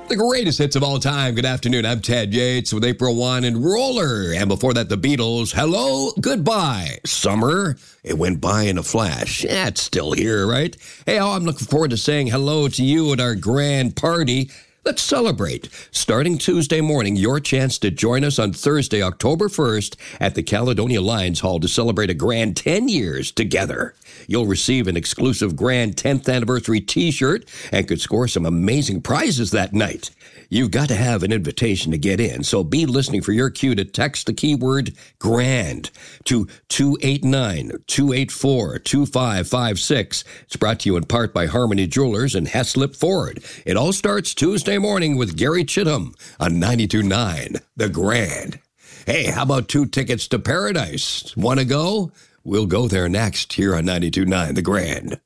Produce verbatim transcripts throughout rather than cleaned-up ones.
The greatest hits of all time. Good afternoon. I'm Ted Yates with April one and Roller. And before that, the Beatles. Hello, goodbye. Summer, it went by in a flash. Yeah, it's still here, right? Hey, oh, I'm looking forward to saying hello to you at our grand party. Let's celebrate. Starting Tuesday morning, your chance to join us on Thursday, October first at the Caledonia Lions Hall to celebrate a grand ten years together. You'll receive an exclusive grand tenth anniversary t-shirt and could score some amazing prizes that night. You've got to have an invitation to get in, so be listening for your cue to text the keyword GRAND to two eight nine, two eight four, two five five six. It's brought to you in part by Harmony Jewelers and Heslip Ford. It all starts Tuesday morning with Gary Chittum on ninety-two point nine, The Grand. Hey, how about two tickets to Paradise? Want to go? We'll go there next here on ninety-two point nine, The Grand.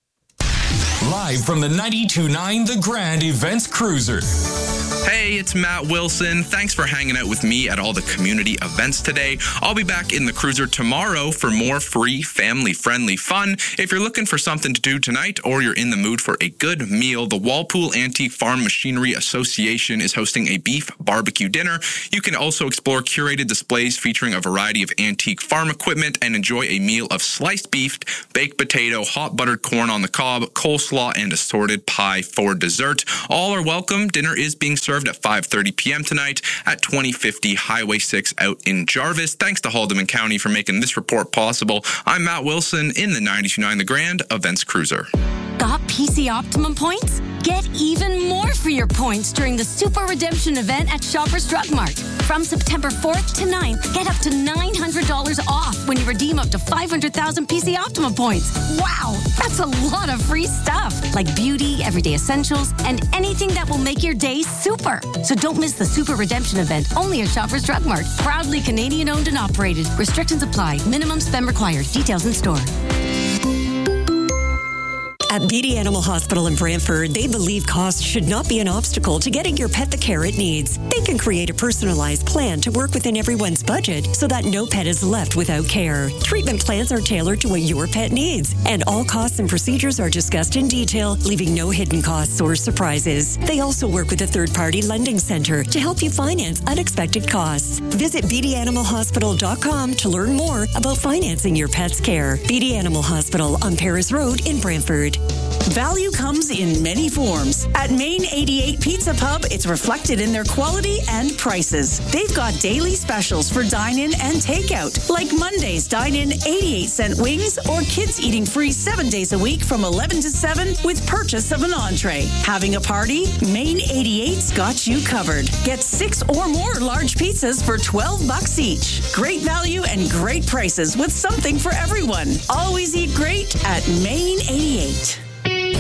Live from the ninety-two point nine The Grand Events Cruiser. Hey, it's Matt Wilson. Thanks for hanging out with me at all the community events today. I'll be back in the cruiser tomorrow for more free, family-friendly fun. If you're looking for something to do tonight or you're in the mood for a good meal, the Walpole Antique Farm Machinery Association is hosting a beef barbecue dinner. You can also explore curated displays featuring a variety of antique farm equipment and enjoy a meal of sliced beef, baked potato, hot buttered corn on the cob, coleslaw, and assorted pie for dessert. All are welcome. Dinner is being served at five thirty p.m. tonight at twenty fifty Highway six out in Jarvis. Thanks to Haldimand County for making this report possible. I'm Matt Wilson in the ninety-two point nine The Grand Events Cruiser. Got P C Optimum points? Get even more for your points during the Super Redemption event at Shoppers Drug Mart. From September fourth to ninth, get up to nine hundred dollars off when you redeem up to five hundred thousand P C Optimum points. Wow, that's a lot of free stuff, like beauty, everyday essentials, and anything that will make your day super. So don't miss the Super Redemption event, only at Shoppers Drug Mart. Proudly Canadian owned and operated. Restrictions apply. Minimum spend required. Details in store. At Beatty Animal Hospital in Brantford, they believe cost should not be an obstacle to getting your pet the care it needs. They can create a personalized plan to work within everyone's budget so that no pet is left without care. Treatment plans are tailored to what your pet needs, and all costs and procedures are discussed in detail, leaving no hidden costs or surprises. They also work with a third-party lending center to help you finance unexpected costs. Visit beatty animal hospital dot com to learn more about financing your pet's care. Beatty Animal Hospital on Paris Road in Brantford. Value comes in many forms. At Main eighty-eight Pizza Pub, it's reflected in their quality and prices. They've got daily specials for dine-in and takeout, like Monday's dine-in eighty-eight cent wings or kids eating free seven days a week from eleven to seven with purchase of an entree. Having a party? Main eighty-eight's got you covered. Get six or more large pizzas for twelve bucks each. Great value and great prices with something for everyone. Always eat great at Main eighty-eight.